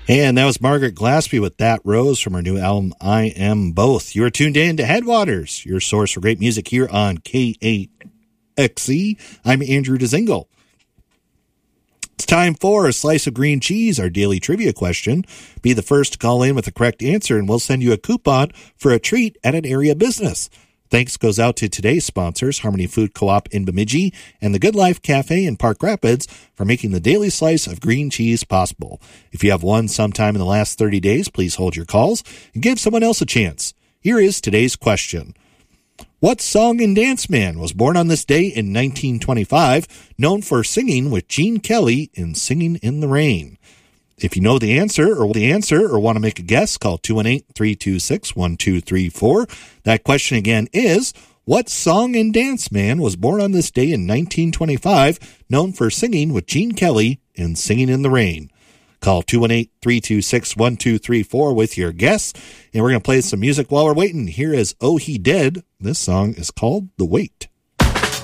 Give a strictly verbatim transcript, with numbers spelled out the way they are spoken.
And that was Margaret Glaspie with That Rose from her new album, I Am Both. You're tuned in to Headwaters, your source for great music here on K A X E. I'm Andrew Dzingel. It's time for a slice of green cheese, our daily trivia question. Be the first to call in with the correct answer, and we'll send you a coupon for a treat at an area business. Thanks goes out to today's sponsors, Harmony Food Co-op in Bemidji and the Good Life Cafe in Park Rapids, for making the daily slice of green cheese possible. If you have won sometime in the last thirty days, please hold your calls and give someone else a chance. Here is today's question. What song and dance man was born on this day in nineteen twenty-five, known for singing with Gene Kelly in Singing in the Rain? If you know the answer or the answer or want to make a guess, call two one eight, three two six, one two three four. That question again is, what song and dance man was born on this day in nineteen twenty-five, known for singing with Gene Kelly in Singing in the Rain? Call two one eight, three two six, one two three four with your guess, and we're going to play some music while we're waiting. Here is Oh He Did. This song is called The Wait.